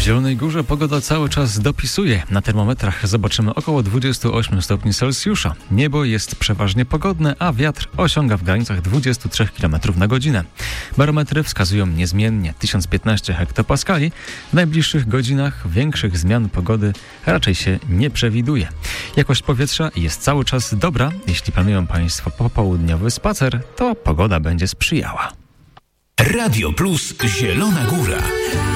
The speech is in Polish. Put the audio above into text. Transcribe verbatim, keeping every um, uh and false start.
Zielonej Górze pogoda cały czas dopisuje. Na termometrach zobaczymy około dwadzieścia osiem stopni Celsjusza. Niebo jest przeważnie pogodne, a wiatr osiąga w granicach dwadzieścia trzy kilometrów na godzinę. Barometry wskazują niezmiennie tysiąc piętnaście hektopaskali. W najbliższych godzinach większych zmian pogody raczej się nie przewiduje. Jakość powietrza jest cały czas dobra. Jeśli planują Państwo popołudniowy spacer, to pogoda będzie sprzyjała. Radio Plus Zielona Góra.